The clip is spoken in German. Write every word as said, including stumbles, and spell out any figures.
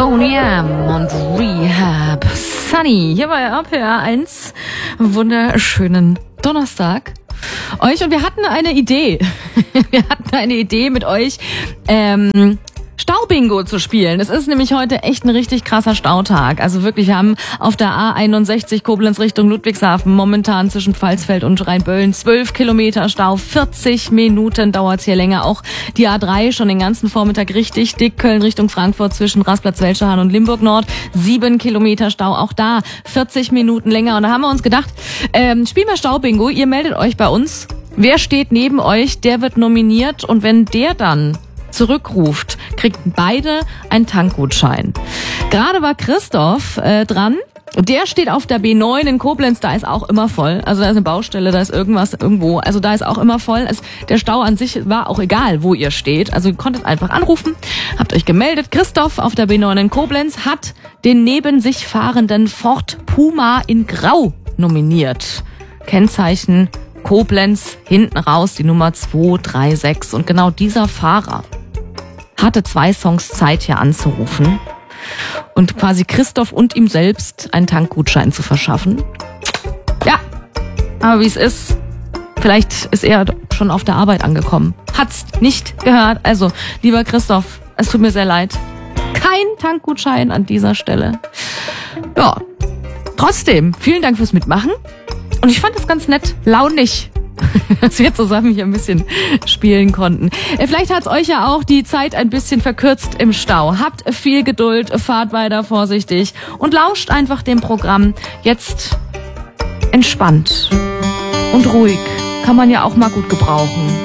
Boney M und Rehab. Sunny, hier bei R P R eins. Wunderschönen Donnerstag. Euch, und wir hatten eine Idee. Wir hatten eine Idee mit euch, ähm, Staubingo zu spielen. Es ist nämlich heute echt ein richtig krasser Stautag. Also wirklich, wir haben auf der A einundsechzig Koblenz Richtung Ludwigshafen momentan zwischen Pfalzfeld und Rheinböllen zwölf Kilometer Stau. vierzig Minuten dauert's hier länger. Auch die A drei schon den ganzen Vormittag richtig dick. Köln Richtung Frankfurt zwischen Rastplatz Welschahn und Limburg Nord. sieben Kilometer Stau. Auch da vierzig Minuten länger. Und da haben wir uns gedacht, ähm, spielen wir Staubingo. Ihr meldet euch bei uns. Wer steht neben euch, der wird nominiert. Und wenn der dann zurückruft, kriegen beide einen Tankgutschein. Gerade war Christoph äh, dran. Der steht auf der B neun in Koblenz, da ist auch immer voll. Also da ist eine Baustelle, da ist irgendwas irgendwo. Also da ist auch immer voll. Also der Stau an sich war auch egal, wo ihr steht. Also ihr konntet einfach anrufen, habt euch gemeldet. Christoph auf der B neun in Koblenz hat den neben sich fahrenden Ford Puma in Grau nominiert. Kennzeichen Koblenz, hinten raus die Nummer zwei drei sechs. Und genau dieser Fahrer hatte zwei Songs Zeit, hier anzurufen und quasi Christoph und ihm selbst einen Tankgutschein zu verschaffen. Ja, aber wie es ist, vielleicht ist er schon auf der Arbeit angekommen. Hat's nicht gehört. Also, lieber Christoph, es tut mir sehr leid. Kein Tankgutschein an dieser Stelle. Ja, trotzdem, vielen Dank fürs Mitmachen. Und ich fand das ganz nett, launig, dass wir zusammen hier ein bisschen spielen konnten. Vielleicht hat's euch ja auch die Zeit ein bisschen verkürzt im Stau. Habt viel Geduld, fahrt weiter vorsichtig und lauscht einfach dem Programm. Jetzt entspannt und ruhig kann man ja auch mal gut gebrauchen.